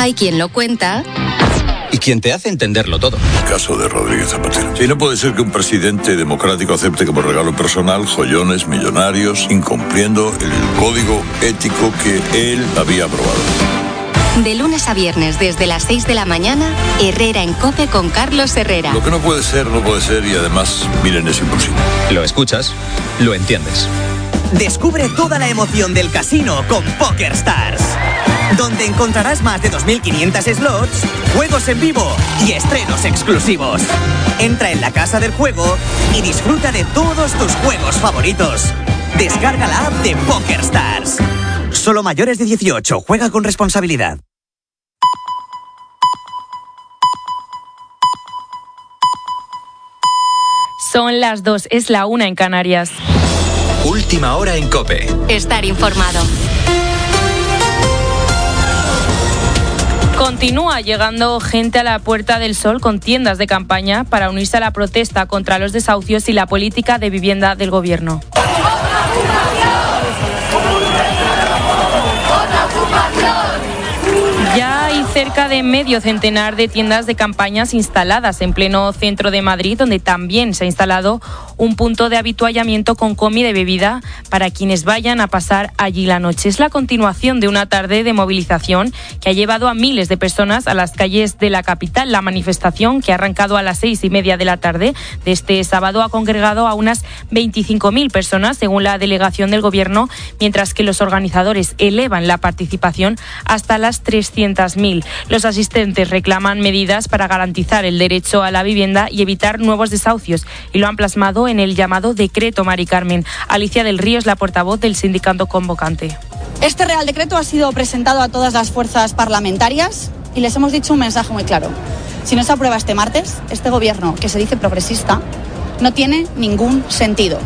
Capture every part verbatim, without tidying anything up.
Hay quien lo cuenta y quien te hace entenderlo todo. El caso de Rodríguez Zapatero. Sí, no puede ser que un presidente democrático acepte como regalo personal joyones millonarios, incumpliendo el código ético que él había aprobado. De lunes a viernes desde las seis de la mañana, Herrera en COPE con Carlos Herrera. Lo que no puede ser, no puede ser y además, miren, es imposible. Lo escuchas, lo entiendes. Descubre toda la emoción del casino con PokerStars, donde encontrarás más de dos mil quinientos slots, juegos en vivo y estrenos exclusivos. Entra en la casa del juego y disfruta de todos tus juegos favoritos. Descarga la app de PokerStars. Solo mayores de dieciocho. Juega con responsabilidad. Son las dos, es la una en Canarias. Última hora en COPE. Estar informado. Continúa llegando gente a la Puerta del Sol con tiendas de campaña para unirse a la protesta contra los desahucios y la política de vivienda del gobierno. Ya hay cerca de medio centenar de tiendas de campañas instaladas en pleno centro de Madrid, donde también se ha instalado un punto de habituallamiento con comida y bebida para quienes vayan a pasar allí la noche. Es la continuación de una tarde de movilización que ha llevado a miles de personas a las calles de la capital. La manifestación, que ha arrancado a las seis y media de la tarde de este sábado, ha congregado a unas veinticinco mil personas, según la delegación del Gobierno, mientras que los organizadores elevan la participación hasta las trescientas mil. Los asistentes reclaman medidas para garantizar el derecho a la vivienda y evitar nuevos desahucios, y lo han plasmado en el llamado decreto Mari Carmen. Alicia del Río es la portavoz del sindicato convocante. Este Real Decreto ha sido presentado a todas las fuerzas parlamentarias y les hemos dicho un mensaje muy claro. Si no se aprueba este martes, este gobierno, que se dice progresista, no tiene ningún sentido.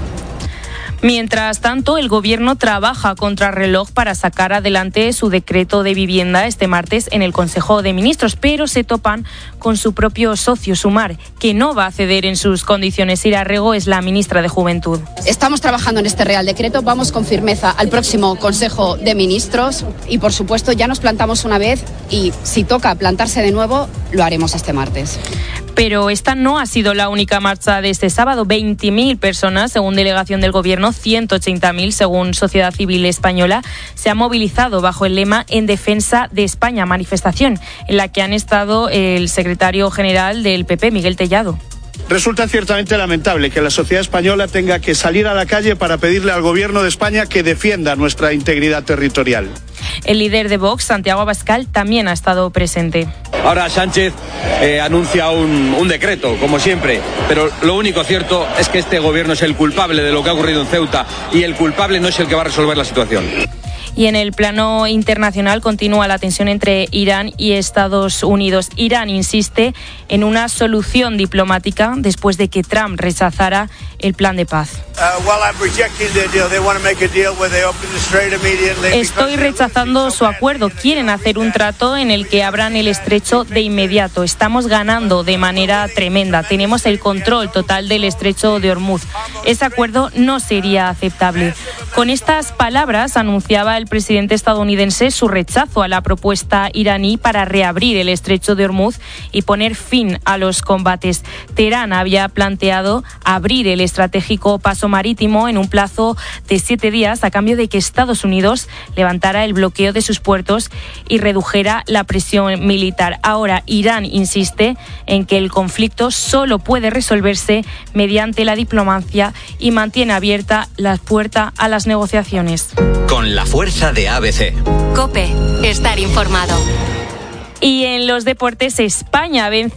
Mientras tanto, el Gobierno trabaja contra reloj para sacar adelante su decreto de vivienda este martes en el Consejo de Ministros, pero se topan con su propio socio, Sumar, que no va a ceder en sus condiciones. Ira Rego es la ministra de Juventud. Estamos trabajando en este Real Decreto, vamos con firmeza al próximo Consejo de Ministros y, por supuesto, ya nos plantamos una vez y, si toca plantarse de nuevo, lo haremos este martes. Pero esta no ha sido la única marcha de este sábado. veinte mil personas, según delegación del Gobierno, ciento ochenta mil, según Sociedad Civil Española, se han movilizado bajo el lema En defensa de España, manifestación en la que han estado el secretario general del P P, Miguel Tellado. Resulta ciertamente lamentable que la sociedad española tenga que salir a la calle para pedirle al Gobierno de España que defienda nuestra integridad territorial. El líder de Vox, Santiago Abascal, también ha estado presente. Ahora Sánchez eh, anuncia un, un decreto, como siempre, pero lo único cierto es que este gobierno es el culpable de lo que ha ocurrido en Ceuta y el culpable no es el que va a resolver la situación. Y en el plano internacional continúa la tensión entre Irán y Estados Unidos. Irán insiste en una solución diplomática después de que Trump rechazara el plan de paz. Estoy rechazando su acuerdo. Quieren hacer un trato en el que abran el estrecho de inmediato. Estamos ganando de manera tremenda. Tenemos el control total del estrecho de Hormuz. Ese acuerdo no sería aceptable. Con estas palabras anunciaba el presidente estadounidense su rechazo a la propuesta iraní para reabrir el estrecho de Hormuz y poner fin a los combates. Teherán había planteado abrir el estratégico paso marítimo en un plazo de siete días a cambio de que Estados Unidos levantara el bloqueo de sus puertos y redujera la presión militar. Ahora Irán insiste en que el conflicto solo puede resolverse mediante la diplomacia y mantiene abierta la puerta a las negociaciones. Con la fuerza de A B C. COPE, estar informado. Y en los deportes, España vence